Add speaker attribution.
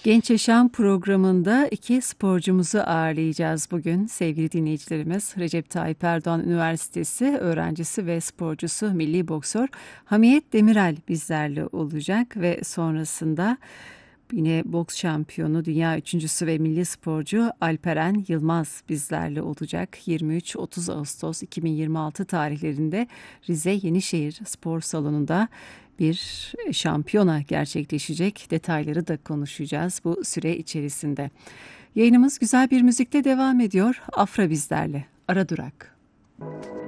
Speaker 1: Genç Yaşam programında iki sporcumuzu ağırlayacağız bugün. Sevgili dinleyicilerimiz, Recep Tayyip Erdoğan Üniversitesi öğrencisi ve sporcusu milli boksör Hamiyet Demirel bizlerle olacak ve sonrasında yine boks şampiyonu, dünya üçüncüsü ve milli sporcu Alperen Yılmaz bizlerle olacak. 23-30 Ağustos 2026 tarihlerinde Rize Yenişehir Spor Salonu'nda bir şampiyona gerçekleşecek. Detayları da konuşacağız bu süre içerisinde. Yayınımız güzel bir müzikle devam ediyor. Afra bizlerle. Ara Durak.